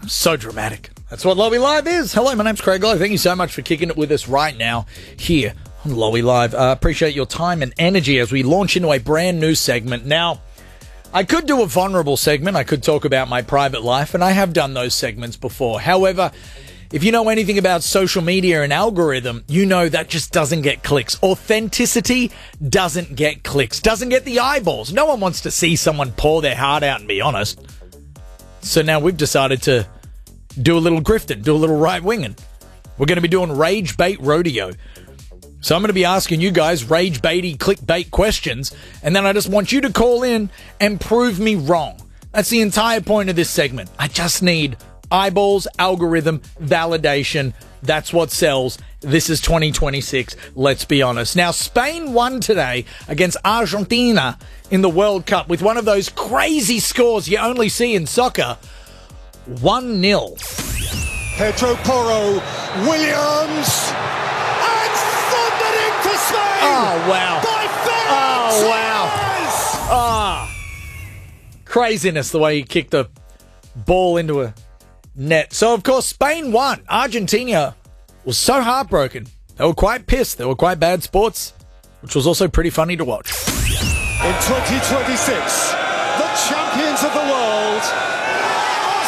So dramatic. That's what Lowy Live is. Hello, my name's Craig Lowe. Thank you so much for kicking it with us right now here on Lowy Live. Appreciate your time and energy as we launch into a brand new segment. Now, I could do a vulnerable segment. I could talk about my private life, and I have done those segments before. However, if you know anything about social media and algorithm, you know that just doesn't get clicks. Authenticity doesn't get clicks, doesn't get the eyeballs. No one wants to see someone pour their heart out and be honest. So now we've decided to do a little grifting, do a little right-winging. We're going to be doing Rage Bait Rodeo. So I'm going to be asking you guys rage baity, clickbait questions, and then I just want you to call in and prove me wrong. That's the entire point of this segment. I just need eyeballs, algorithm, validation. That's what sells. This is 2026. Let's be honest. Now, Spain won today against Argentina in the World Cup with one of those crazy scores you only see in soccer. 1-0. Pedro Porro, Williams, and thundering for Spain! Oh, wow. By Oh, wow. Ah. Craziness the way he kicked the ball into a net. So, of course, Spain won. Argentina was so heartbroken. They were quite pissed. They were quite bad sports, which was also pretty funny to watch. In 2026, the champions of the world are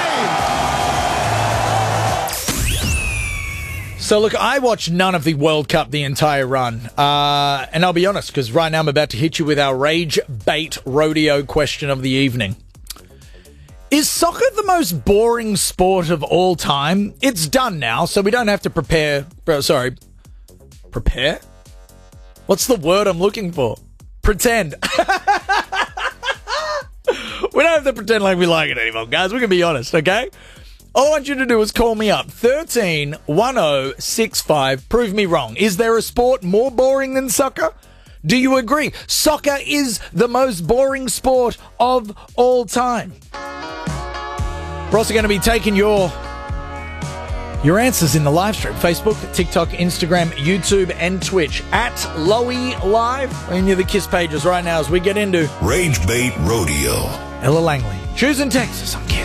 Spain! So, look, I watched none of the World Cup the entire run. And I'll be honest, because right now I'm about to hit you with our Rage Bait Rodeo question of the evening. Is soccer the most boring sport of all time? It's done now, so we don't have to prepare? Prepare? What's the word I'm looking for? Pretend. We don't have to pretend like we like it anymore, guys. We can be honest, okay? All I want you to do is call me up. 131065. Prove me wrong. Is there a sport more boring than soccer? Do you agree? Soccer is the most boring sport of all time. We're also going to be taking your answers in the live stream. Facebook, TikTok, Instagram, YouTube, and Twitch at Lowy Live. We're in the Kiss pages right now as we get into Rage Bait Rodeo. Ella Langley. Choosing Texas on Kiss.